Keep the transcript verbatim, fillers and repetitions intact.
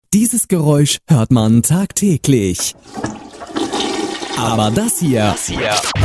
Dieses Geräusch hört man tagtäglich. Aber das hier, Das hier